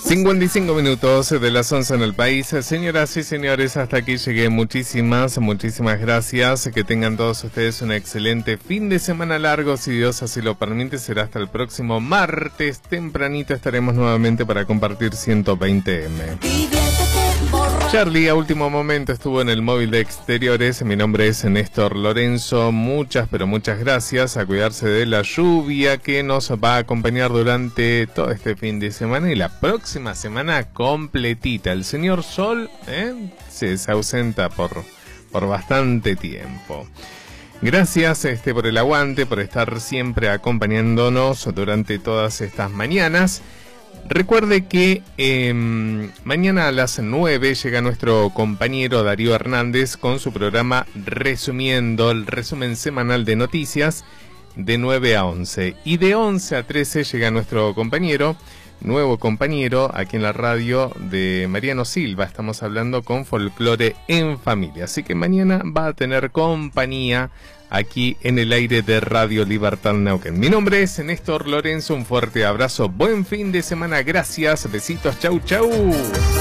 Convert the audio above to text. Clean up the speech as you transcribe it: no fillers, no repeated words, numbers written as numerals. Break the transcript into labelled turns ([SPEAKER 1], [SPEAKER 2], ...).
[SPEAKER 1] 55 minutos de las 11 en el país. Señoras y señores, hasta aquí llegué. Muchísimas gracias. Que tengan todos ustedes un excelente fin de semana largo. Si Dios así lo permite, será hasta el próximo martes. Tempranito estaremos nuevamente para compartir 120M. Charlie a último momento estuvo en el móvil de exteriores. Mi nombre es Néstor Lorenzo. Muchas gracias. A cuidarse de la lluvia que nos va a acompañar durante todo este fin de semana y la próxima semana completita. El señor Sol se ausenta por bastante tiempo. Gracias por el aguante, por estar siempre acompañándonos durante todas estas mañanas. Recuerde que mañana a las 9 llega nuestro compañero Darío Hernández con su programa Resumiendo, el resumen semanal de noticias de 9 a 11. Y de 11 a 13 llega nuestro nuevo compañero aquí en la radio de Mariano Silva. Estamos hablando con Folclore en Familia. Así que mañana va a tener compañía aquí en el aire de Radio Libertad Neuquén. Mi nombre es Néstor Lorenzo, un fuerte abrazo, buen fin de semana, gracias, besitos, chau.